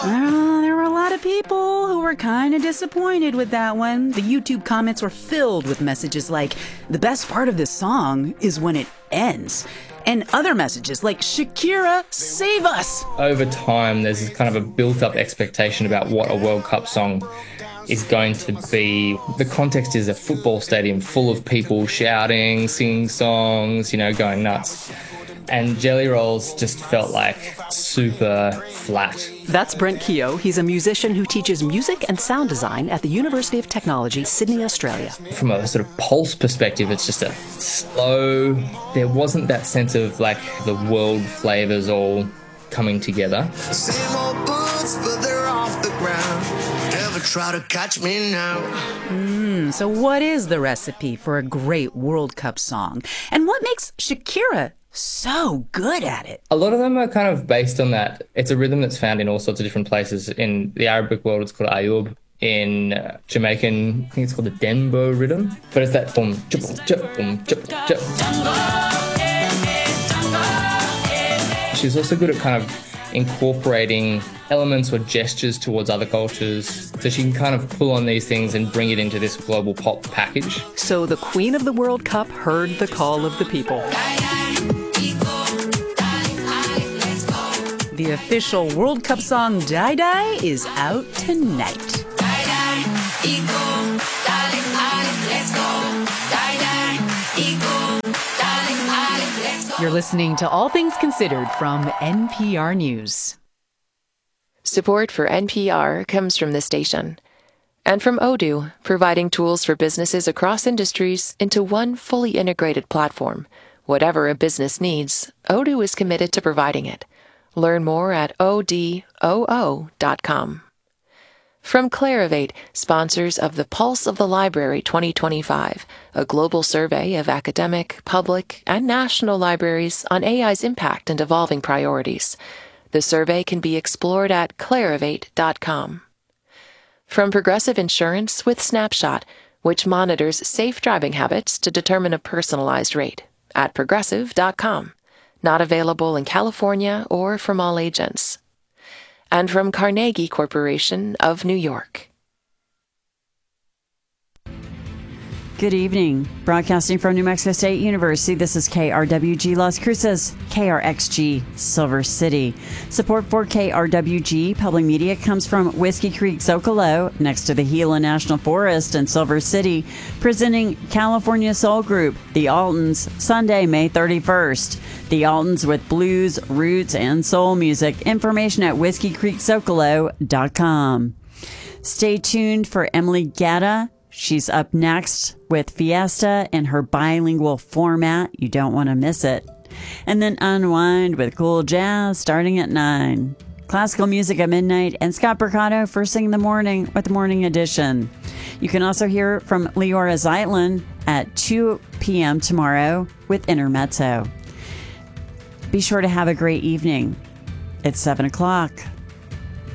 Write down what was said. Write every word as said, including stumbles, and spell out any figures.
Uh, there were a lot of people who were kind of disappointed with that one. The YouTube comments were filled with messages like, the best part of this song is when it ends. And other messages like, Shakira, save us! Over time, there's this kind of a built-up expectation about what a World Cup song is going to be. The context is a football stadium full of people shouting, singing songs, you know, going nuts. And Jelly Rolls just felt like super flat. That's Brent Keogh. He's a musician who teaches music and sound design at the University of Technology, Sydney, Australia. From a sort of pulse perspective, it's just a slow... There wasn't that sense of, like, the world flavours all coming together. Same old boots, but they're off the ground. Never try to catch me now. Mm, so what is the recipe for a great World Cup song? And what makes Shakira so good at it? A lot of them are kind of based on that. It's a rhythm that's found in all sorts of different places. In the Arabic world, it's called ayub. In uh, Jamaican, I think it's called the Dembo rhythm. But it's that boom, chup, chup, boom, chup, chup. She's also good at kind of incorporating elements or gestures towards other cultures. So she can kind of pull on these things and bring it into this global pop package. So the Queen of the World Cup heard the call of the people. The official World Cup song Die Die is out tonight. You're listening to All Things Considered from N P R News. Support for N P R comes from this station and from Odoo, providing tools for businesses across industries into one fully integrated platform. Whatever a business needs, Odoo is committed to providing it. Learn more at O D O O dot com. From Clarivate, sponsors of the Pulse of the Library twenty twenty-five, a global survey of academic, public, and national libraries on A I's impact and evolving priorities. The survey can be explored at clarivate dot com. From Progressive Insurance with Snapshot, which monitors safe driving habits to determine a personalized rate, at progressive dot com. Not available in California or from all agents. And from Carnegie Corporation of New York. Good evening. Broadcasting from New Mexico State University, this is K R W G Las Cruces, K R X G Silver City. Support for K R W G Public Media comes from Whiskey Creek Zocalo, next to the Gila National Forest in Silver City, presenting California Soul Group, The Altons, Sunday, May thirty-first. The Altons with blues, roots, and soul music. Information at whiskey creek zocalo dot com. Stay tuned for Emily Gatta. She's up next with Fiesta in her bilingual format. You don't want to miss it. And then Unwind with cool jazz starting at nine. Classical music at midnight, and Scott Bercato first thing in the morning with the Morning Edition. You can also hear from Leora Zeitlin at two p.m. tomorrow with Intermezzo. Be sure to have a great evening. It's seven o'clock.